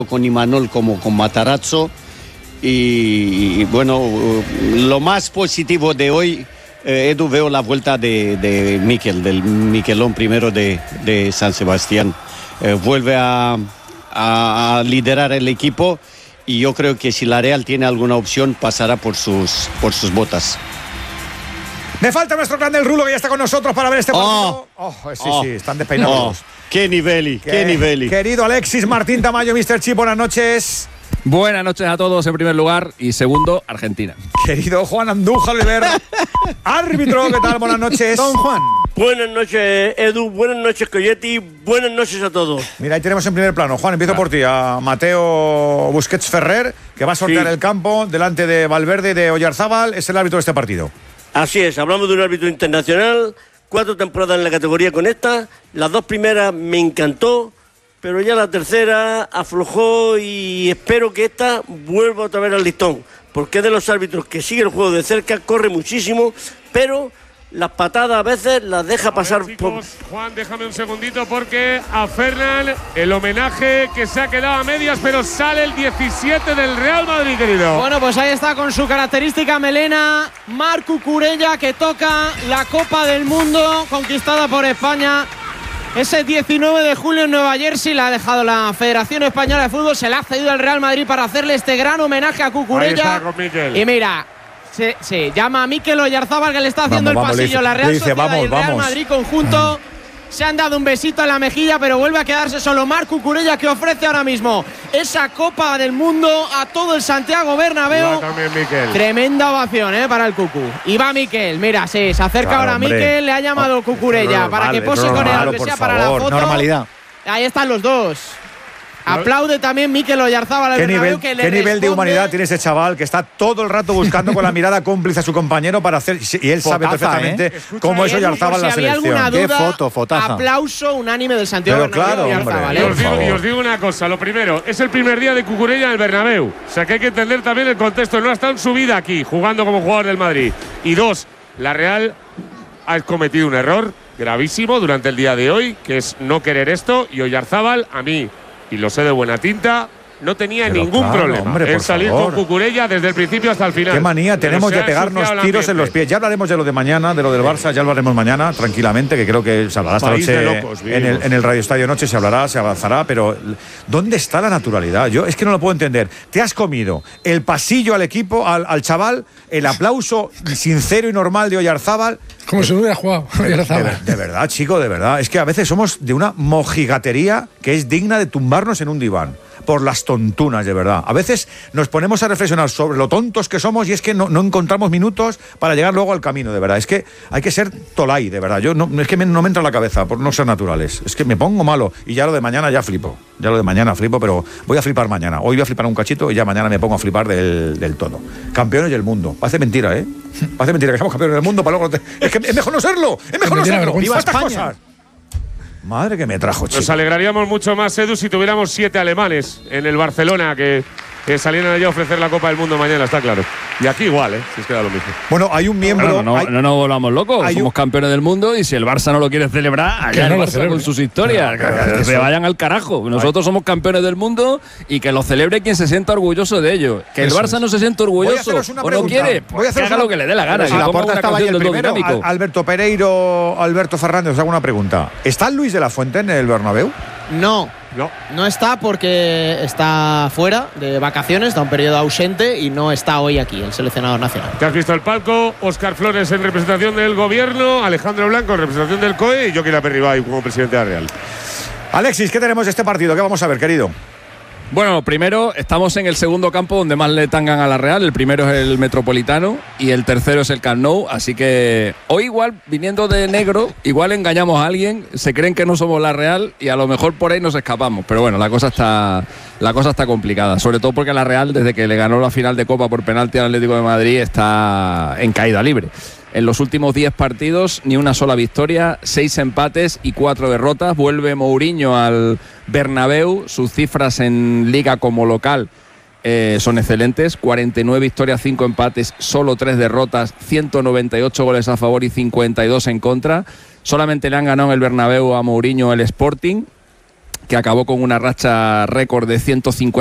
con Imanol como con Matarazzo. Y bueno, lo más positivo de hoy, Edu, veo la vuelta de Mikel, del Miquelón primero de San Sebastián. Vuelve a liderar el equipo y yo creo que si la Real tiene alguna opción pasará por sus botas. Me falta nuestro grande el Rulo, que ya está con nosotros para ver este partido. Sí, están despeinados. ¡Qué nivel! Querido Alexis Martín Tamayo, Mr. Chip, buenas noches. Buenas noches a todos en primer lugar y segundo, Argentina. Querido Juan Andújar Oliver, árbitro, ¿qué tal? Buenas noches. Don Juan. Buenas noches, Edu. Buenas noches, Coyetti. Buenas noches a todos. Mira, ahí tenemos en primer plano. Juan, empiezo por ti. A Mateo Busquets Ferrer, que va a sortear el campo delante de Valverde y de Oyarzábal. Es el árbitro de este partido. Así es, hablamos de un árbitro internacional. 4 temporadas en la categoría con esta. Las 2 primeras me encantó, pero ya la tercera aflojó y espero que esta vuelva otra vez al listón, porque es de los árbitros que sigue el juego de cerca, corre muchísimo, pero las patadas a veces las deja pasar. Chicos, Juan, déjame un segundito porque a Fernan el homenaje que se ha quedado a medias, pero sale el 17 del Real Madrid, querido. Bueno, pues ahí está con su característica melena Marc Cucurella, que toca la Copa del Mundo conquistada por España. Ese 19 de julio en Nueva Jersey la ha dejado la Federación Española de Fútbol, se la ha cedido al Real Madrid para hacerle este gran homenaje a Cucurella. Ahí está con Mikel. Y mira, se llama a Mikel Oyarzábal, que le está haciendo el pasillo. La Real Sociedad y el Real Madrid conjunto se han dado un besito en la mejilla, pero vuelve a quedarse solo Marc Cucurella, que ofrece ahora mismo esa Copa del Mundo a todo el Santiago Bernabéu. Tremenda ovación para el Cucu. Y va Mikel, mira, se acerca ahora Mikel, le ha llamado Cucurella para que pose con él, aunque sea para la foto. Normalidad. Ahí están los dos. Aplaude también Mikel Oyarzábal. ¿Qué nivel de humanidad tiene ese chaval que está todo el rato buscando con la mirada cómplice a su compañero para hacer, y él sabe perfectamente cómo es Oyarzábal en la selección? Qué fotaza. Aplauso unánime del Santiago Bernabéu. Y os digo una cosa, lo primero, es el primer día de Cucurella en el Bernabéu, o sea que hay que entender también el contexto, no ha estado en su vida aquí jugando como jugador del Madrid. Y 2, la Real ha cometido un error gravísimo durante el día de hoy, que es no querer esto, y Oyarzábal, a mí, y lo sé de buena tinta, no tenía ningún problema en salir con Cucurella desde el principio hasta el final. Qué manía tenemos de pegarnos tiros en los pies. Ya hablaremos de lo de mañana, de lo del Barça, ya lo haremos mañana, tranquilamente, que creo que se hablará esta noche en el Radio Estadio Noche, se hablará, se avanzará, pero ¿dónde está la naturalidad? Yo es que no lo puedo entender. Te has comido el pasillo al equipo, al chaval, el aplauso sincero y normal de Oyarzábal. Como si no hubiera jugado. De verdad, chico, de verdad. Es que a veces somos de una mojigatería que es digna de tumbarnos en un diván. Por las tontunas, de verdad. A veces nos ponemos a reflexionar sobre lo tontos que somos y es que no encontramos minutos para llegar luego al camino, de verdad. Es que hay que ser tolai, de verdad. Es que no me entra en la cabeza por no ser naturales. Es que me pongo malo y ya lo de mañana ya flipo. Ya lo de mañana flipo, pero voy a flipar mañana. Hoy voy a flipar un cachito y ya mañana me pongo a flipar del todo. Campeones del mundo. Parece mentira, ¿eh? Parece mentira que seamos campeones del mundo para luego… Es que es mejor no serlo. Es mejor no serlo. ¡Viva España! Cosas. Madre que me trajo, chico. Nos alegraríamos mucho más, Edu, si tuviéramos 7 alemanes en el Barcelona que salieran allá a ofrecer la Copa del Mundo mañana, está claro. Y aquí igual, si es que da lo mismo. Bueno, hay un miembro… No nos volvamos locos, somos campeones del mundo y si el Barça no lo quiere celebrar, allá el Barça con sus historias, que se vayan al carajo. Nosotros somos campeones del mundo y que lo celebre quien se sienta orgulloso de ello. Que el Barça no se sienta orgulloso o no quiere, pues que haga lo que le dé la gana. Si la Porta estaba ahí el primero, Alberto Pereiro, Alberto Fernández, os hago una pregunta. ¿Está Luis de la Fuente en el Bernabéu? No está porque está fuera de vacaciones, está un periodo ausente y no está hoy aquí el seleccionador nacional. ¿Te has visto el palco? Óscar Flores en representación del gobierno, Alejandro Blanco en representación del COE y yo, Joaquín Aperribay como presidente de la Real. Alexis, ¿qué tenemos de este partido? ¿Qué vamos a ver, querido? Bueno, primero estamos en el segundo campo donde más le tangan a la Real. El primero es el Metropolitano y el tercero es el Camp Nou. Así que hoy igual, viniendo de negro, igual engañamos a alguien, se creen que no somos la Real y a lo mejor por ahí nos escapamos. Pero bueno, la cosa está complicada. Sobre todo porque la Real, desde que le ganó la final de Copa por penalti al Atlético de Madrid, está en caída libre. En los últimos 10 partidos, ni una sola victoria, 6 empates y 4 derrotas. Vuelve Mourinho al Bernabéu. Sus cifras en Liga como local son excelentes. 49 victorias, 5 empates, solo 3 derrotas, 198 goles a favor y 52 en contra. Solamente le han ganado en el Bernabéu a Mourinho el Sporting. que acabó con una racha récord de 150